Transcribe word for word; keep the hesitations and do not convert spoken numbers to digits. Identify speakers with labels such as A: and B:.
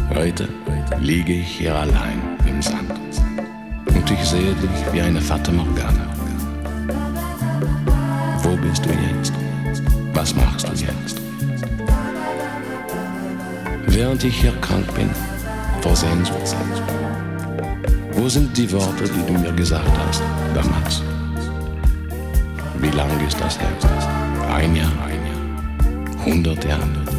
A: Heute liege ich hier allein im Sand und ich sehe dich wie eine Fata Morgana. Wo bist du jetzt? Was machst du jetzt? Während ich hier krank bin, vor Sehnsucht, wo sind die Worte, die du mir gesagt hast damals? Wie lang ist das her? Ein Jahr, ein Jahr, hundert Jahre.